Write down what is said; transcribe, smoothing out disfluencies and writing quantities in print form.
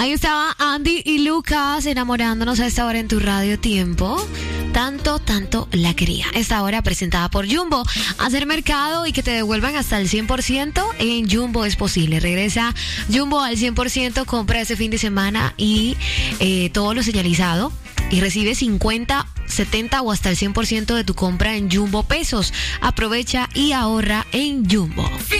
Ahí estaba Andy y Lucas enamorándonos a esta hora en tu radio Tiempo. Tanto la quería. Esta hora presentada por Jumbo. Hacer mercado y que te devuelvan hasta el 100% en Jumbo es posible. Regresa Jumbo al 100%, compra ese fin de semana y todo lo señalizado. Y recibe 50, 70 o hasta el 100% de tu compra en Jumbo Pesos. Aprovecha y ahorra en Jumbo.